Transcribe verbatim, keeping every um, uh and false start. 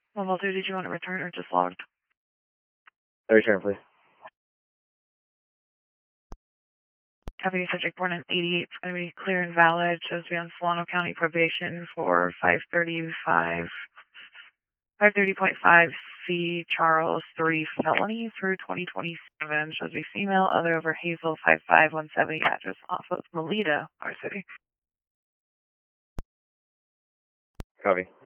Level two, did you want to return or just logged? Return, please. Copy, subject born in eighty-eight. It's going to be clear and valid. Shows to be on Solano County probation for five thirty-five, five thirty point five C Charles three felony through twenty twenty-seven. Shows to be female, other over Hazel five five one seventy, address off of Melita, our city. Copy.